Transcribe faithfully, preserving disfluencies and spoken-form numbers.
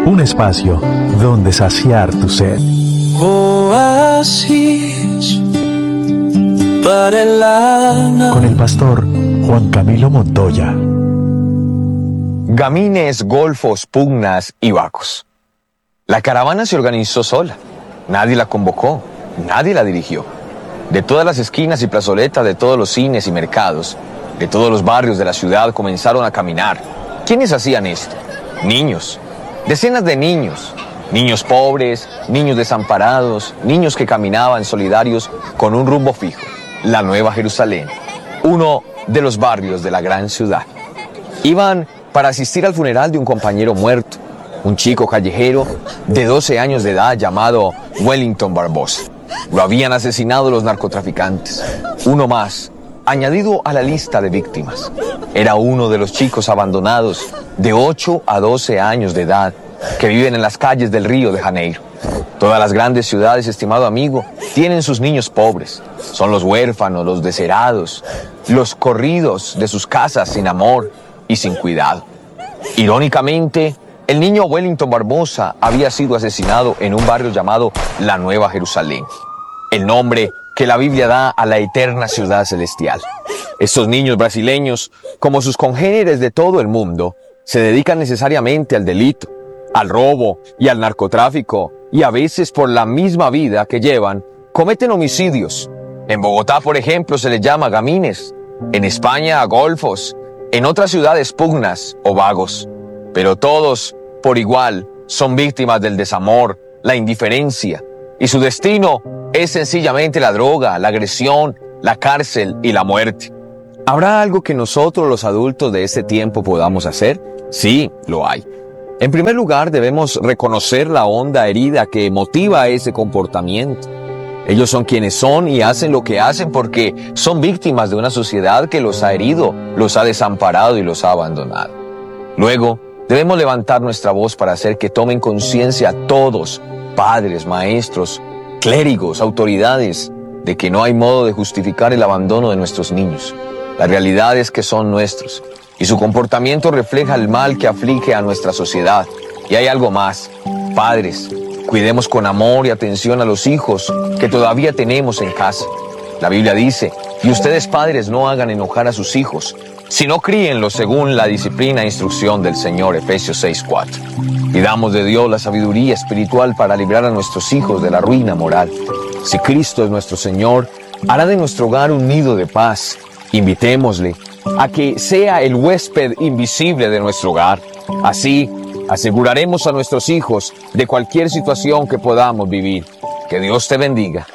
Un espacio donde saciar tu sed. Oasis para el alma. Con el pastor Juan Camilo Montoya. Gamines, golfos, pugnas y vacos. La caravana se organizó sola. Nadie la convocó, nadie la dirigió. De todas las esquinas y plazoletas de todos los cines y mercados, de todos los barrios de la ciudad comenzaron a caminar. ¿Quiénes hacían esto? Niños. Decenas de niños. Niños pobres, niños desamparados, niños que caminaban solidarios con un rumbo fijo. La Nueva Jerusalén, uno de los barrios de la gran ciudad. Iban para asistir al funeral de un compañero muerto, un chico callejero de doce años de edad llamado Wellington Barbosa. Lo habían asesinado los narcotraficantes. Uno más, añadido a la lista de víctimas. Era uno de los chicos abandonados de ocho a doce años de edad que viven en las calles del Río de Janeiro. Todas las grandes ciudades, estimado amigo, tienen sus niños pobres. Son los huérfanos, los desheredados, los corridos de sus casas sin amor y sin cuidado. Irónicamente, el niño Wellington Barbosa había sido asesinado en un barrio llamado La Nueva Jerusalén, el nombre que la Biblia da a la eterna ciudad celestial. Estos niños brasileños, como sus congéneres de todo el mundo, se dedican necesariamente al delito, al robo y al narcotráfico, y a veces por la misma vida que llevan, cometen homicidios. En Bogotá, por ejemplo, se les llama gamines, en España golfos, en otras ciudades pugnas o vagos. Pero todos, por igual, son víctimas del desamor, la indiferencia, y su destino es sencillamente la droga, la agresión, la cárcel y la muerte. ¿Habrá algo que nosotros los adultos de este tiempo podamos hacer? Sí, lo hay. En primer lugar, debemos reconocer la honda herida que motiva ese comportamiento. Ellos son quienes son y hacen lo que hacen porque son víctimas de una sociedad que los ha herido, los ha desamparado y los ha abandonado. Luego, debemos levantar nuestra voz para hacer que tomen conciencia todos, padres, maestros, clérigos, autoridades, de que no hay modo de justificar el abandono de nuestros niños. La realidad es que son nuestros, y su comportamiento refleja el mal que aflige a nuestra sociedad. Y hay algo más. Padres, cuidemos con amor y atención a los hijos que todavía tenemos en casa. La Biblia dice, y ustedes padres no hagan enojar a sus hijos, sino críenlos según la disciplina e instrucción del Señor, Efesios seis cuatro. Pidamos de Dios la sabiduría espiritual para librar a nuestros hijos de la ruina moral. Si Cristo es nuestro Señor, hará de nuestro hogar un nido de paz. Invitémosle a que sea el huésped invisible de nuestro hogar. Así, aseguraremos a nuestros hijos de cualquier situación que podamos vivir. Que Dios te bendiga.